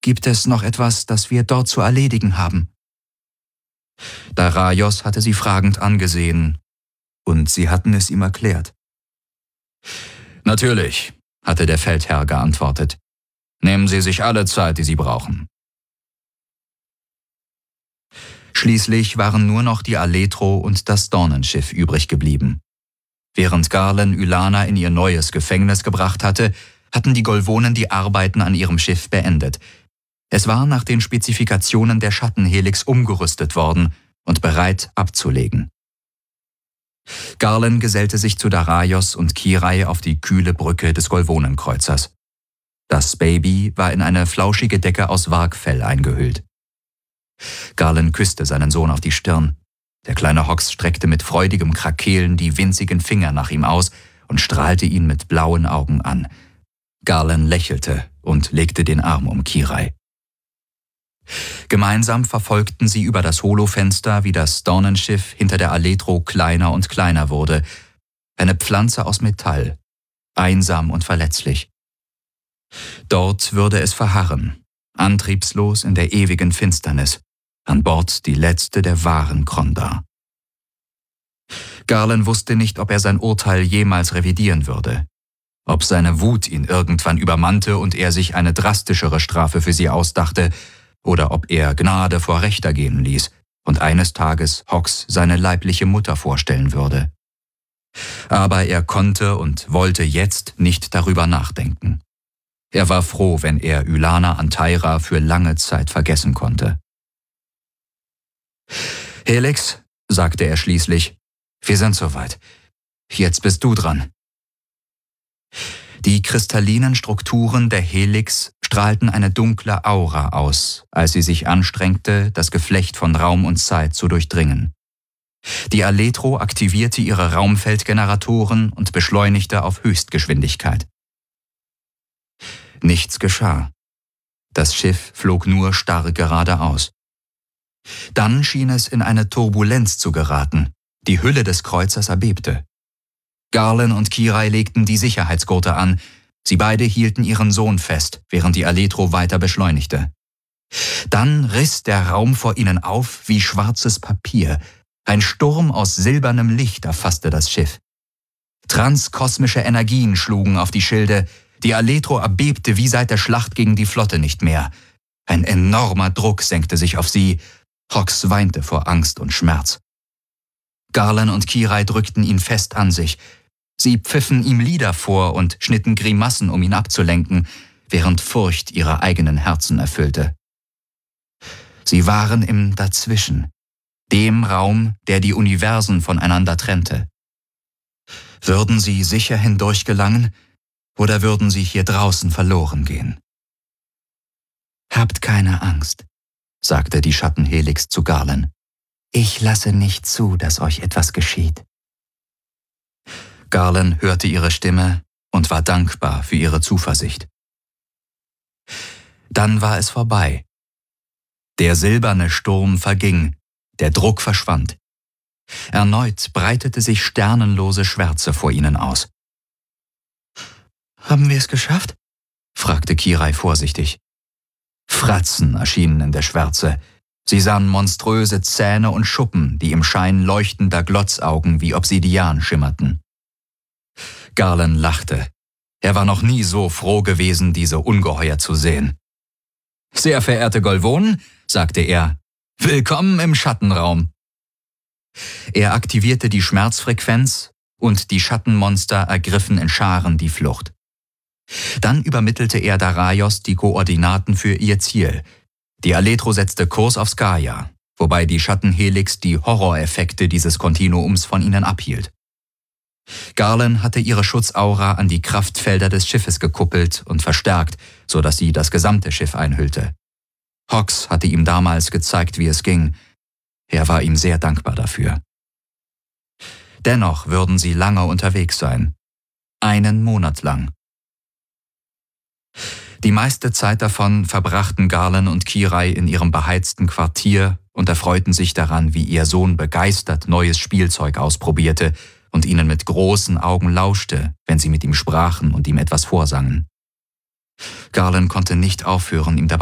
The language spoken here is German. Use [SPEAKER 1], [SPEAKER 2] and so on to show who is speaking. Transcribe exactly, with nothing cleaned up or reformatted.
[SPEAKER 1] Gibt es noch etwas, das wir dort zu erledigen haben?« Dareios hatte sie fragend angesehen, und sie hatten es ihm erklärt. »Natürlich«, hatte der Feldherr geantwortet. »Nehmen Sie sich alle Zeit, die Sie brauchen.« Schließlich waren nur noch die Aletro und das Dornenschiff übrig geblieben. Während Garlen Ylana in ihr neues Gefängnis gebracht hatte, hatten die Golvonen die Arbeiten an ihrem Schiff beendet. Es war nach den Spezifikationen der Schattenhelix umgerüstet worden und bereit abzulegen. Garlen gesellte sich zu Dareios und Kirai auf die kühle Brücke des Golvonenkreuzers. Das Baby war in eine flauschige Decke aus Wagfell eingehüllt. Garlen küsste seinen Sohn auf die Stirn. Der kleine Hox streckte mit freudigem Krakeelen die winzigen Finger nach ihm aus und strahlte ihn mit blauen Augen an. Garlen lächelte und legte den Arm um Kirai. Gemeinsam verfolgten sie über das Holofenster, wie das Dornenschiff hinter der Aletro kleiner und kleiner wurde. Eine Pflanze aus Metall, einsam und verletzlich. Dort würde es verharren, antriebslos in der ewigen Finsternis, an Bord die letzte der wahren Krondar. Garlen wusste nicht, ob er sein Urteil jemals revidieren würde, ob seine Wut ihn irgendwann übermannte und er sich eine drastischere Strafe für sie ausdachte, oder ob er Gnade vor Recht ergehen ließ und eines Tages Hox seine leibliche Mutter vorstellen würde. Aber er konnte und wollte jetzt nicht darüber nachdenken. Er war froh, wenn er Ylana Anteira für lange Zeit vergessen konnte. »Helix«, sagte er schließlich, »wir sind soweit. Jetzt bist du dran.« Die kristallinen Strukturen der Helix strahlten eine dunkle Aura aus, als sie sich anstrengte, das Geflecht von Raum und Zeit zu durchdringen. Die Aletro aktivierte ihre Raumfeldgeneratoren und beschleunigte auf Höchstgeschwindigkeit. Nichts geschah. Das Schiff flog nur starr geradeaus. Dann schien es in eine Turbulenz zu geraten. Die Hülle des Kreuzers erbebte. Garlen und Kirai legten die Sicherheitsgurte an. Sie beide hielten ihren Sohn fest, während die Aletro weiter beschleunigte. Dann riss der Raum vor ihnen auf wie schwarzes Papier. Ein Sturm aus silbernem Licht erfasste das Schiff. Transkosmische Energien schlugen auf die Schilde. Die Aletro erbebte wie seit der Schlacht gegen die Flotte nicht mehr. Ein enormer Druck senkte sich auf sie. Hox weinte vor Angst und Schmerz. Garlen und Kirai drückten ihn fest an sich. Sie pfiffen ihm Lieder vor und schnitten Grimassen, um ihn abzulenken, während Furcht ihre eigenen Herzen erfüllte. Sie waren im Dazwischen, dem Raum, der die Universen voneinander trennte. Würden sie sicher hindurch gelangen, oder würden sie hier draußen verloren gehen? »Habt keine Angst«, sagte die Schattenhelix zu Garlen. »Ich lasse nicht zu, dass euch etwas geschieht.« Garlen hörte ihre Stimme und war dankbar für ihre Zuversicht. Dann war es vorbei. Der silberne Sturm verging, der Druck verschwand. Erneut breitete sich sternenlose Schwärze vor ihnen aus. »Haben wir es geschafft?« fragte Kirai vorsichtig. Fratzen erschienen in der Schwärze. Sie sahen monströse Zähne und Schuppen, die im Schein leuchtender Glotzaugen wie Obsidian schimmerten. Garlen lachte. Er war noch nie so froh gewesen, diese Ungeheuer zu sehen. »Sehr verehrte Golvonen«, sagte er, »willkommen im Schattenraum.« Er aktivierte die Schmerzfrequenz und die Schattenmonster ergriffen in Scharen die Flucht. Dann übermittelte er Dareios die Koordinaten für ihr Ziel. Die Aletro setzte Kurs auf Skaya, wobei die Schattenhelix die Horroreffekte dieses Kontinuums von ihnen abhielt. Garlen hatte ihre Schutzaura an die Kraftfelder des Schiffes gekuppelt und verstärkt, sodass sie das gesamte Schiff einhüllte. Hox hatte ihm damals gezeigt, wie es ging. Er war ihm sehr dankbar dafür. Dennoch würden sie lange unterwegs sein. Einen Monat lang. Die meiste Zeit davon verbrachten Garlen und Kirai in ihrem beheizten Quartier und erfreuten sich daran, wie ihr Sohn begeistert neues Spielzeug ausprobierte und ihnen mit großen Augen lauschte, wenn sie mit ihm sprachen und ihm etwas vorsangen. Garlen konnte nicht aufhören, ihm dabei